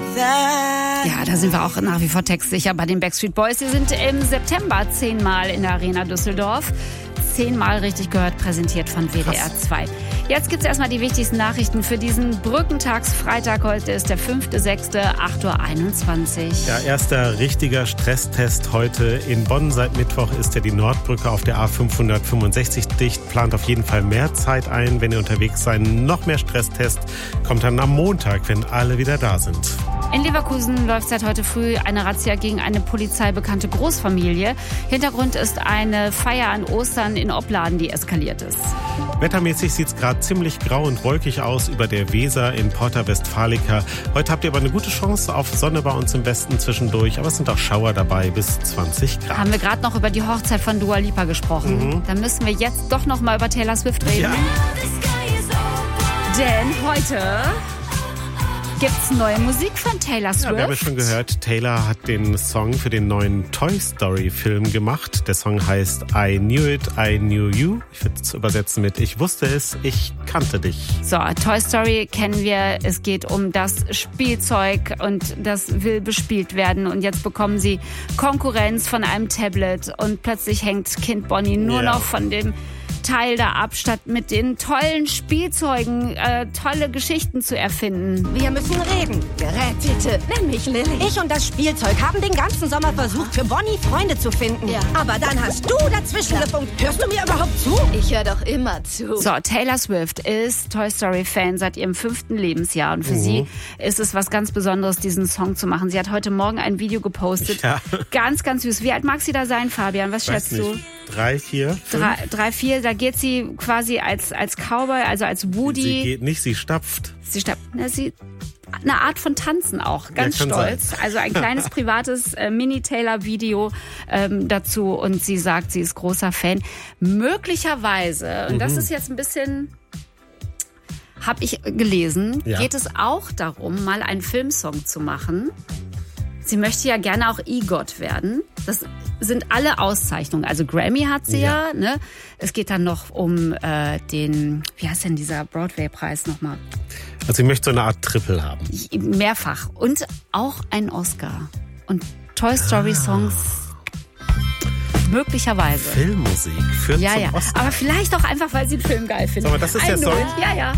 Ja, da sind wir auch nach wie vor textsicher bei den Backstreet Boys. Sie sind im September 10-mal in der Arena Düsseldorf. 10-mal richtig gehört, präsentiert von WDR 2. Jetzt gibt's erstmal die wichtigsten Nachrichten für diesen Brückentagsfreitag. Heute ist der 5.6., 8.21 Uhr. Ja, erster richtiger Stresstest heute in Bonn. Seit Mittwoch ist ja die Nordbrücke auf der A565 dicht. Plant auf jeden Fall mehr Zeit ein, wenn ihr unterwegs seid. Noch mehr Stresstest kommt dann am Montag, wenn alle wieder da sind. In Leverkusen läuft seit heute früh eine Razzia gegen eine polizeibekannte Großfamilie. Hintergrund ist eine Feier an Ostern in Opladen, die eskaliert ist. Wettermäßig sieht es gerade ziemlich grau und wolkig aus über der Weser in Porta Westfalica. Heute habt ihr aber eine gute Chance auf Sonne bei uns im Westen zwischendurch. Aber es sind auch Schauer dabei bis 20 Grad. Haben wir gerade noch über die Hochzeit von Dua Lipa gesprochen. Dann müssen wir jetzt doch noch mal über Taylor Swift reden. Ja. Denn heute gibt's neue Musik von Taylor Swift. Ja, wir haben ja schon gehört, Taylor hat den Song für den neuen Toy Story Film gemacht. Der Song heißt I Knew It, I Knew You. Ich würde es übersetzen mit Ich wusste es, ich kannte dich. So, Toy Story kennen wir. Es geht um das Spielzeug und das will bespielt werden. Und jetzt bekommen sie Konkurrenz von einem Tablet und plötzlich hängt Kind Bonnie nur noch von dem Teil da ab, statt mit den tollen Spielzeugen tolle Geschichten zu erfinden. Wir müssen reden. Gerät, bitte. Nenn mich Lilly. Ich und das Spielzeug haben den ganzen Sommer versucht, für Bonnie Freunde zu finden. Ja. Aber dann hast du dazwischen gefunkt. Hörst du mir überhaupt zu? Ich höre doch immer zu. So, Taylor Swift ist Toy Story Fan seit ihrem 5. Lebensjahr. Und für sie ist es was ganz Besonderes, diesen Song zu machen. Sie hat heute Morgen ein Video gepostet. Ja. Ganz, ganz süß. Wie alt mag sie da sein, Fabian? Was schätzt du? 3, 4, 5? 3, 4. Da geht sie quasi als Cowboy, also als Woody. Sie geht nicht, sie stapft. Sie stapft. Sie eine Art von Tanzen auch, ganz stolz. Sein. Also ein kleines privates Mini-Taylor-Video dazu. Und sie sagt, sie ist großer Fan. Möglicherweise, und das ist jetzt ein bisschen, habe ich gelesen, geht es auch darum, mal einen Filmsong zu machen. Sie möchte ja gerne auch EGOT werden. Das sind alle Auszeichnungen. Also Grammy hat sie ja. Ne? Es geht dann noch um den, wie heißt denn dieser Broadway-Preis nochmal? Also sie möchte so eine Art Triple haben. Mehrfach. Und auch einen Oscar. Und Toy Story Songs möglicherweise. Filmmusik führt zum Oscar. Aber vielleicht auch einfach, weil sie den Film geil findet. Aber das ist ja so. Ja.